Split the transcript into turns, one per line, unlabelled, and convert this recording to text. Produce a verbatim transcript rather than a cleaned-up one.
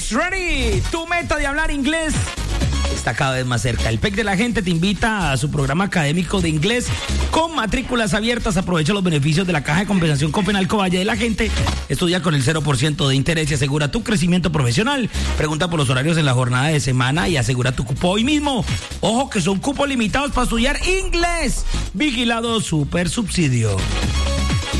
Is ready. Tu meta de hablar inglés está cada vez más cerca. El P E C de la Gente te invita a su programa académico de inglés con matrículas abiertas. Aprovecha los beneficios de la Caja de Compensación Copenalco Valle de la Gente. Estudia con el cero por ciento de interés y asegura tu crecimiento profesional. Pregunta por los horarios en la jornada de semana y asegura tu cupo hoy mismo. Ojo que son cupos limitados para estudiar inglés. Vigilado Super Subsidio.